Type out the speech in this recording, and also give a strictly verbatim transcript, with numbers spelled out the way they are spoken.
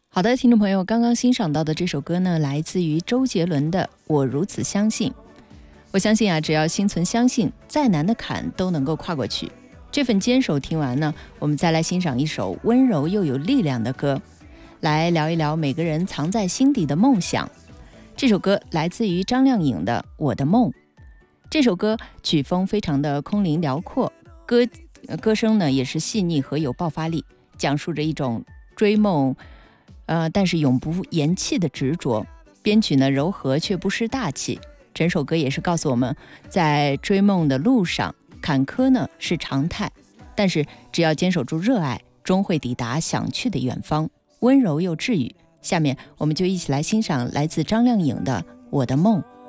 好的，听众朋友，刚刚欣赏到的这首歌呢，来自于周杰伦的《我如此相信》。我相信啊，只要心存相信，再难的坎都能够跨过去。这份坚守听完呢，我们再来欣赏一首温柔又有力量的歌，来聊一聊每个人藏在心底的梦想。这首歌来自于张靓颖的《我的梦》。这首歌曲风非常的空灵辽阔，歌歌声呢也是细腻和有爆发力，讲述着一种追梦呃，但是永不言弃的执着。编曲呢柔和却不失大气，整首歌也是告诉我们，在追梦的路上，坎坷呢是常态，但是只要坚守住热爱，终会抵达想去的远方。温柔又治愈。下面我们就一起来欣赏来自张靓颖的《我的梦》。